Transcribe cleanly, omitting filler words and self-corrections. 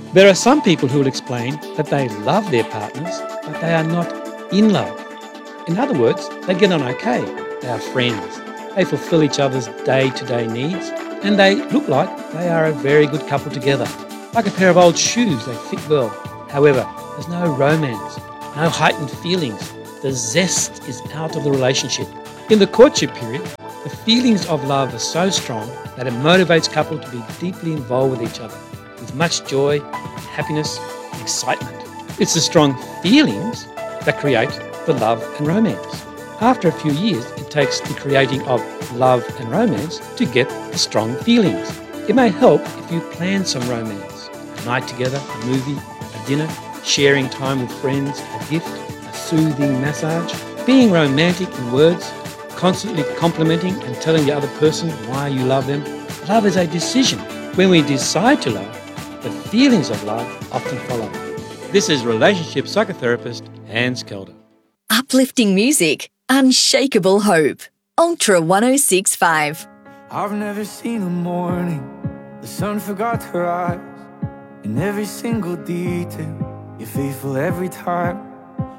There are some people who will explain that they love their partners, but they are not in love. In other words, they get on okay, they are friends, they fulfill each other's day-to-day needs, and they look like they are a very good couple together. Like a pair of old shoes, they fit well. However, there's no romance, no heightened feelings. The zest is out of the relationship. In the courtship period, the feelings of love are so strong that it motivates couples to be deeply involved with each other, with much joy, happiness, and excitement. It's the strong feelings that create the love and romance. After a few years, it takes the creating of love and romance to get the strong feelings. It may help if you plan some romance. A night together, a movie, a dinner, sharing time with friends, a gift, a soothing massage. Being romantic in words, constantly complimenting and telling the other person why you love them. Love is a decision. When we decide to love, the feelings of love often follow. This is relationship psychotherapist Hans Kelder. Uplifting music, unshakable hope. Ultra 106.5. I've never seen a morning the sun forgot to rise. In every single detail, you're faithful every time.